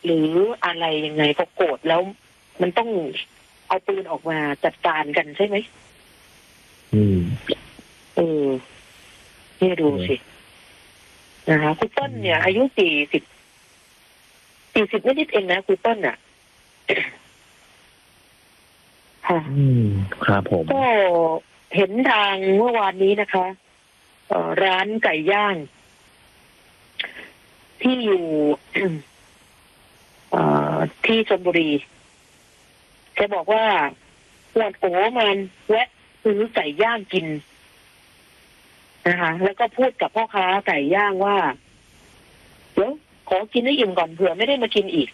หรืออะไรยังไงพอโกรธแล้วมันต้องเอาปืนออกมาจัดการกันใช่ไหมเนี่ยดูสินะคะคุณต้นเนี่ยอายุ40นิดๆเองนะคุณต้นอ่ะค่ะครับผมก็เห็นทางเมื่อวานนี้นะคะร้านไก่ย่างที่อยู่ที่ชลบุรีแกบอกว่าปวดโอ๋มันแวะซื้อไก่ย่างกินนะคะแล้วก็พูดกับพ่อค้าไก่ย่างว่าเดี๋ยวขอกินให้อิ่มก่อนเผื่อไม่ได้มากินอีก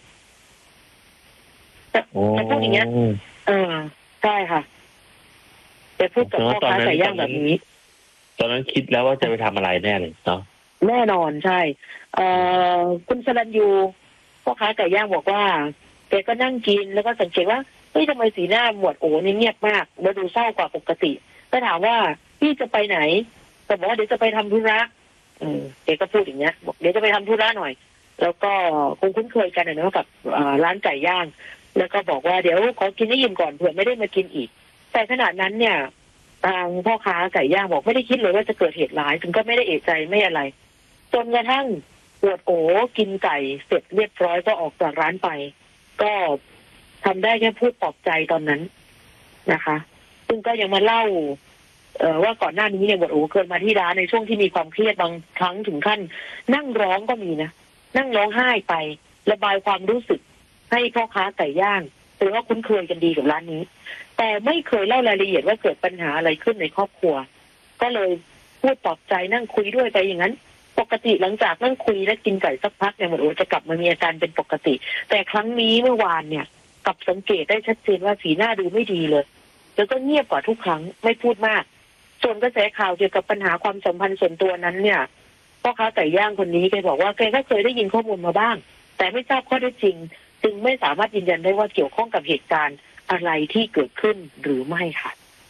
แต่พูดอย่างเงี้ยใช่ค่ะแต่พูดกับพ่อค้าไก่ย่างแบบนี้ตอนนั้นคิดแล้วว่าจะไปทำอะไรแน่เลยเนาะแน่นอนใช่คุณสรัญยูพ่อค้าไก่ย่างบอกว่าแกก็นั่งกินแล้วก็สังเกตว่าเฮ้ยทำไมสีหน้าหมวดโอ๋เนี่ยเงียบมากแล้วดูเศร้ากว่าปกติก็ถามว่าพี่จะไปไหนก็บอกว่าเดี๋ยวจะไปทำธุระแกก็พูดอย่างเงี้ยบอกเดี๋ยวจะไปทำธุระหน่อยแล้วก็คงคุ้นเคยกันนะกับร้านไก่ย่างแล้วก็บอกว่าเดี๋ยวขอกินให้อิ่มก่อนเผื่อไม่ได้มากินอีกแต่ขณะนั้นเนี่ยทางพ่อค้าไก่ย่างบอกไม่ได้คิดเลยว่าจะเกิดเหตุร้ายถึงก็ไม่ได้เอะใจไม่อะไรจนกระทั่งปวดโอ๋กินไก่เสร็จเรียบร้อยก็ออกจากร้านไปก็ทำได้แค่พูดปลอบใจตอนนั้นนะคะซึ่งก็ยังมาเล่าว่าก่อนหน้านี้เนี่ยปวดโอ๋เคยมาที่ร้านในช่วงที่มีความเครียดบางครั้งถึงขั้นนั่งร้องก็มีนะนั่งร้องไห้ไประบายความรู้สึกให้พ่อค้าไก่ย่างหรือว่าคุ้นเคยกันดีกับร้านนี้แต่ไม่เคยเล่ารายละเอียดว่าเกิดปัญหาอะไรขึ้นในครอบครัวก็เลยพูดปลอบใจนั่งคุยด้วยไปอย่างนั้นปกติหลังจากนั่งคุยและกินไก่สักพักเนี่ยหมดโอจะกลับมามีอาการเป็นปกติแต่ครั้งนี้เมื่อวานเนี่ยกลับสังเกตได้ชัดเจนว่าสีหน้าดูไม่ดีเลยแล้วก็เงียบกว่าทุกครั้งไม่พูดมากส่วนกระแสข่าวเกี่ยวกับปัญหาความสัมพันธ์ส่วนตัวนั้นเนี่ยพ่อค้าไก่ย่างคนนี้แกบอกว่าแกก็เคยได้ยินข้อมูลมาบ้างแต่ไม่ทราบข้อเท็จจริงจึงไม่สามารถยืนยันได้ว่าเกี่ยวข้องกับเหตุการณ์อะไรที่เกิดขึ้นหรือไม่ค่ะ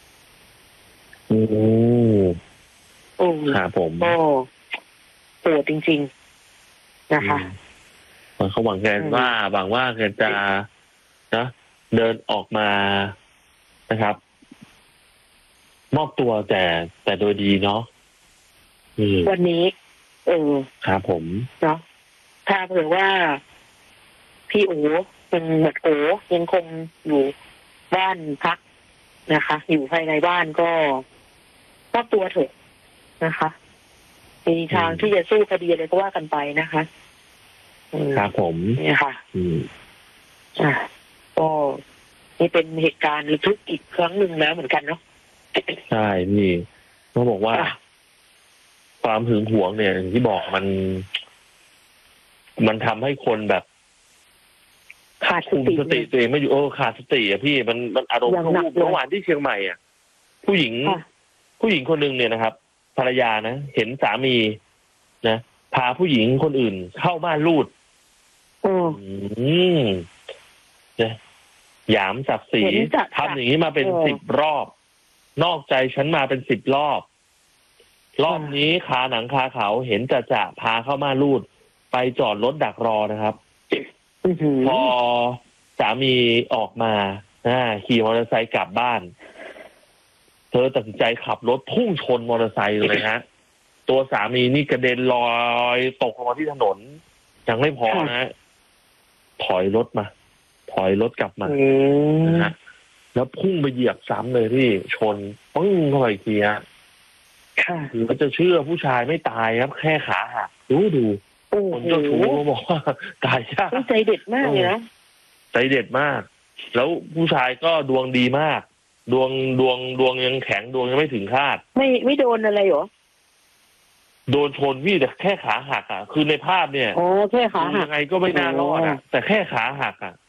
ครับผมปวดจริงๆนะคะเขาหวังว่าแกจะนะเดินออกมานะครับมอบตัวแต่โดยดีเนาะวันนี้ครับผมเนาะถ้าเผื่อว่าพี่โอ๋ยังหมดโอ๋ยังคงอยู่บ้านพักนะคะอยู่ภายในบ้านก็มอบตัวเถอะนะคะมีทางที่จะสู้คดีอะไรก็ว่ากันไปนะคะครับผมเนี่ยค่ะก็นี่เป็นเหตุการณ์ระทึกอีกครั้งหนึ่งแล้วเหมือนกันเนาะใช่พี่ต้องบอกว่าความหึงหวงเนี่ยอย่างที่บอกมันทำให้คนแบบขาดคุมสติตัวเองไม่อยู่ขาดสติอ่ะพี่มันอารมณ์เขาเมื่อวานที่เชียงใหม่อ่ะผู้หญิงคนหนึ่งเนี่ยนะครับภรรยานะเห็นสามีนะพาผู้หญิงคนอื่นเข้าม่านรูดหยามศักดิ์ศรีทำอย่างนี้มาเป็น10 รอบนอกใจฉันมาเป็น10 รอบนี้คาหนังคาเขาเห็นจะพาเข้าม่านรูดไปจอดรถดักรอนะครับพอสามีออกมาขี่มอเตอร์ไซค์กลับบ้านเธอตัดสินใจขับรถพุ่งชนมอเตอร์ไซค์เลยฮะตัวสามีนี่กระเด็นลอยตกลงมาที่ถนนยังไม่พอนะถอยรถกลับมานะฮะแล้วพุ่งไปเหยียบซ้ำเลยที่ชนปึ้งเข้าไปอีกทีฮะหรือว่าจะเชื่อผู้ชายไม่ตายครับแค่ขาหักดูคนเจ้าชู้บอกว่าตายยากใจเด็ดมากเลยนะใจเด็ดมากแล้วผู้ชายก็ดวงดีมากดวงยังแข็งดวงยังไม่ถึงคาดไม่โดนอะไรหรอโดนชนพี่แต่แค่ขาหักอ่ะคือในภาพเนี่ยแค่ขาหักยังไงก็ไม่น่ารอดอ่ะแต่แค่ขาหักอ่ะ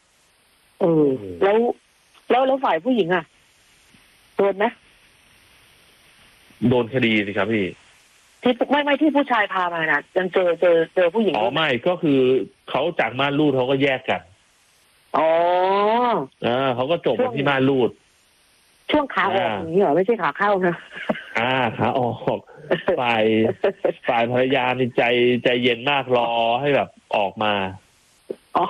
แล้วฝ่ายผู้หญิงอ่ะโดนไหมโดนคดีสิครับพี่ที่ไม่ที่ผู้ชายพามานะยังเจอผู้หญิงไม่ก็คือเขาจากม่านรูดเขาก็แยกกันเขาก็จบกันที่ม่านรูดช่วงขาออกอย่างนี้เหรอไม่ใช่ขาเข้านะขาออกฝ่ายภรรยานี่ใจเย็นมากรอให้แบบออกมา